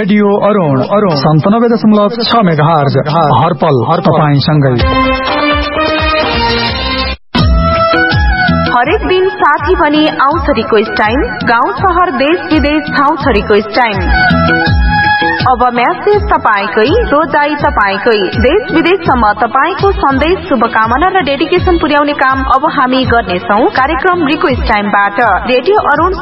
Radio Arun 97.6 megahertz हरपल तपाईंसँगै। हरेक दिन साथी बनी आउँछ रिक्वेस्ट टाइम, गाउँ शहर देश विदेश ठाउँ छ रिक्वेस्ट टाइम। अब म्यासेज तपाईकै, रोजाई तपाईकै, देश विदेशसम्म तपाईको सन्देश, शुभकामना र डेडिकेसन पुर्याउने काम अब हामी गर्नेछौं कार्यक्रम रिक्वेस्ट टाइमबाट। रेडियो अरुण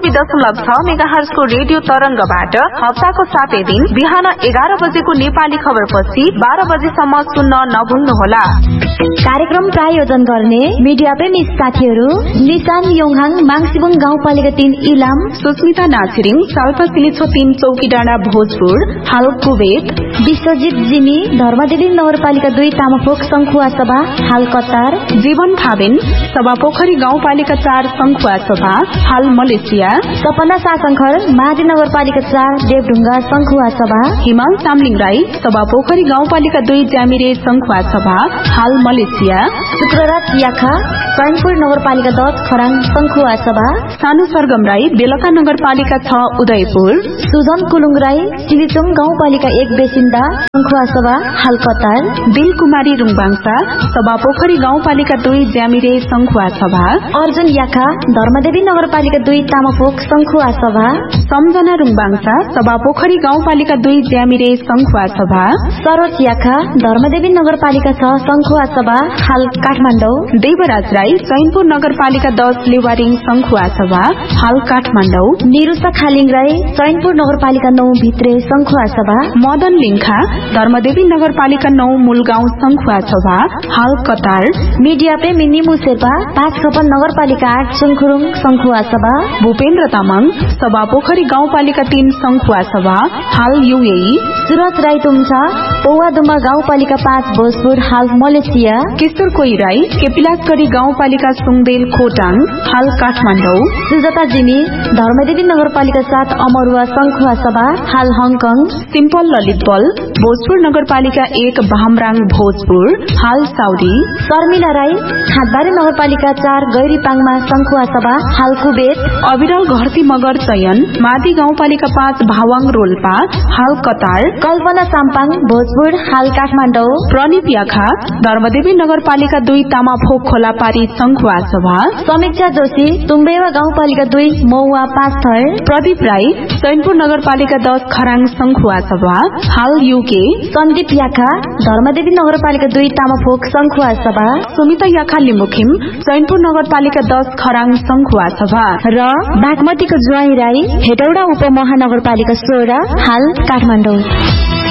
97.6 मेगाहर्जको रेडियो तरंगबाट हप्ताको 7 दिन बिहान 11 बजेको नेपाली खबरपछि 12 बजेसम्म सुन्न नभुल्नुहोला। कार्यक्रम प्रायोजन गर्ने मिडिया प्रेमी साथीहरू निशान योङहाङ माङसिबुङ गाउँपालिका 3 इलाम, सुस्मिता नाछिरिङ साल्पा सिलिछो 3 चौकीडाँडा भोजपुर, हाल कुवेत, विश्वजित जिमी धर्मदेवी नगरपालिका 2 तामाफोक संखुवा सभा हाल कतार, जीवन थाबिन सभापोखरी गाउँपालिका 4 संखुवा सभा हाल मलेसिया, सपना सासंखर महादी नगरपालिका 4 देवढुङ्गा संखुवा सभा, हिमाल सामलिङ राई सभापोखरी गाउँपालिका 2 ज्यामिरे संखुवा सभा हाल मलेसिया, शुक्रराज याखा चैनपुर नगरपालिका 10 खराङ संखुवा सभा, सानु सरगम राई बेलका नगरपालिका 6 उदयपुर, सुजन कुलुङ राई सिलिचुङ गाउँपालिका 1 बेसिन्दा संखुवा सभा हाल कतार, दिल कुमारी रुङबाङसा सभापोखरी गाउँपालिका 2 ज्यामिरे संखुवा सभा, अर्जुन याखा धर्मदेवी नगरपालिका 2 तामाफोक संखुवा सभा, सम्झना रुङबाङसा सभापोखरी गाउँपालिका 2 ज्यामिरे संखुवा सभा, सरोज याखा धर्मदेवी नगरपालिका 6 संखुवा सभा हाल काठमाडौँ, देवराज राई चैनपुर नगरपालिका 10 लेवारिङ संखुवा सभा हाल काठमाडौँ, निरुषा खालिङ राई चैनपुर नगरपालिका 9 भित्रे संखुवा सभा, मदन लिङ्खा धर्मदेवी नगरपालिका 9 मूलगाउँ संखुवा सभा हाल कतार, मिडिया प्रेमी निमु शेर्पा 5 नगरपालिका 8 सुङखुरुङ संखुवा सभा, भूपेन्द्र तामाङ सभापोखरी गाउँपालिका 3 संखुवा सभा हाल युएई, सुरज राई तुम्छा पौवादुमा गाउँपालिका 5 भोजपुर हाल मलेसिया, किशोर कोई राई केपिलासगढी गाउँपालिका सुङदेल खोटाङ हाल काठमाडौँ, सुजाता जिमी धर्मदेवी नगरपालिका 7 अमरुवा संखुवा सभा हाल हङकङ, सिम्पल ललित बल भोजपुर नगरपालिका 1 भामराङ भोजपुर हाल साउदी, शर्मिला राई हातबारी नगरपालिका 4 गैरीपाङमा संखुवा सभा हाल कुवेत, अविरल घरती मगर चयन मादी गाउँपालिका 5 भावाङ रोल्पा हाल कतार, कल्पना साम्पाङ भोजपुर हाल काठमाडौँ, प्रणीप याखा धर्मदेवी नगरपालिका 2 तामाफोक खोलापारी संखुवा सभा, समीक्षा जोशी तुम्बेवा गाउँपालिका 2 मौवा 5 थर, प्रदीप राई चैनपुर नगरपालिका 10 खराङ संखुवा सभा हाल युके, सन्दीप याखा धर्मदेवी नगरपालिका 2 तामाफोक संखुवा सभा, सुमिता याखा लिमुखिम चैनपुर नगरपालिका 10 खराङ संखुवा सभा र बागमतीको ज्वाई राई हेटौडा उपमहानगरपालिका 16 हाल काठमाडौँ।